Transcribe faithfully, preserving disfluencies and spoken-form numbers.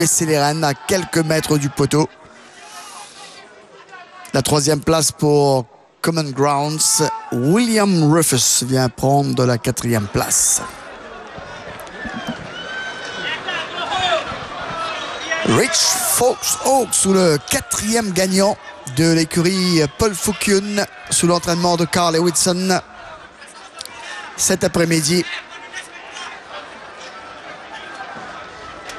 baisser les rênes à quelques mètres du poteau. La troisième place pour Common Grounds. William Rufus vient prendre la quatrième place. Rich Fox Oak sous le quatrième gagnant de l'écurie Paul Foucune sous l'entraînement de Carl Lewitson cet après-midi.